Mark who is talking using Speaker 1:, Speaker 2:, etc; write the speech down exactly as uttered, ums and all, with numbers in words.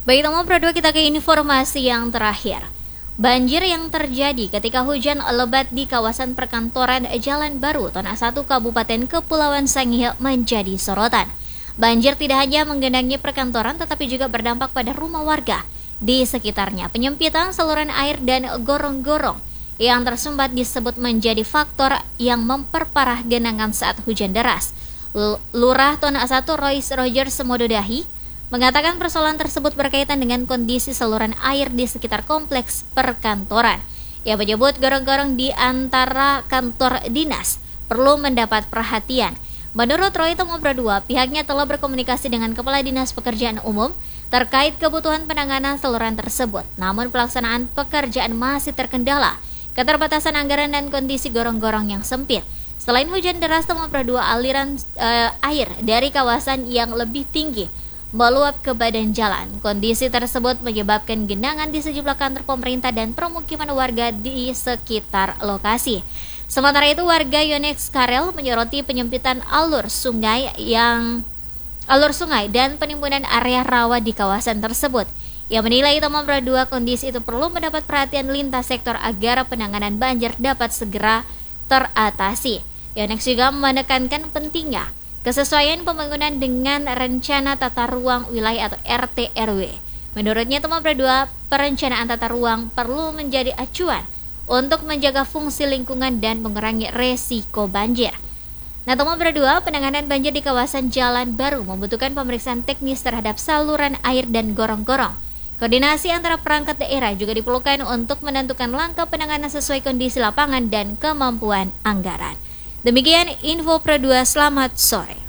Speaker 1: Baik teman Pro dua, kita ke informasi yang terakhir. Banjir yang terjadi ketika hujan lebat di kawasan perkantoran Jalan Baru, Tona satu, Kabupaten Kepulauan Sangihe menjadi sorotan. Banjir tidak hanya menggenangi perkantoran tetapi juga berdampak pada rumah warga di sekitarnya. Penyempitan saluran air dan gorong-gorong yang tersumbat disebut menjadi faktor yang memperparah genangan saat hujan deras. Lurah Tona satu Royce Roger Semododahi mengatakan persoalan tersebut berkaitan dengan kondisi saluran air di sekitar kompleks perkantoran. Ia menyebut gorong-gorong di antara kantor dinas perlu mendapat perhatian. Menurut Roy Tomo Pro dua, pihaknya telah berkomunikasi dengan Kepala Dinas Pekerjaan Umum terkait kebutuhan penanganan saluran tersebut. Namun pelaksanaan pekerjaan masih terkendala keterbatasan anggaran dan kondisi gorong-gorong yang sempit. Selain hujan deras, Tomo Pro dua, aliran uh, air dari kawasan yang lebih tinggi meluap ke badan jalan. Kondisi tersebut menyebabkan genangan di sejumlah kantor pemerintah dan permukiman warga di sekitar lokasi. Sementara itu, warga Yonex Karel menyoroti penyempitan alur sungai yang alur sungai dan penimbunan area rawa di kawasan tersebut. Ia menilai Tomo Pro dua, kondisi itu perlu mendapat perhatian lintas sektor agar penanganan banjir dapat segera teratasi. Yonex juga menekankan pentingnya kesesuaian pembangunan dengan rencana tata ruang wilayah atau R T R W. Menurutnya, Tomo Pro dua, perencanaan tata ruang perlu menjadi acuan untuk menjaga fungsi lingkungan dan mengurangi resiko banjir. Nah, Tomo Pro dua, penanganan banjir di kawasan Jalan Baru membutuhkan pemeriksaan teknis terhadap saluran air dan gorong-gorong. Koordinasi antara perangkat daerah juga diperlukan untuk menentukan langkah penanganan sesuai kondisi lapangan dan kemampuan anggaran. Demikian info Pro dua, selamat sore.